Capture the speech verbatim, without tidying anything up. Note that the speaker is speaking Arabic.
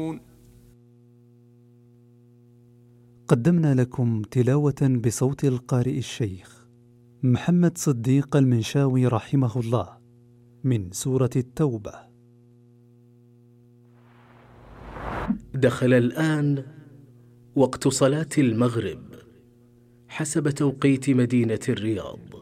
قدمنا لكم تلاوة بصوت القارئ الشيخ محمد صديق المنشاوي رحمه الله من سورة التوبة. دخل الآن وقت صلاة المغرب حسب توقيت مدينة الرياض.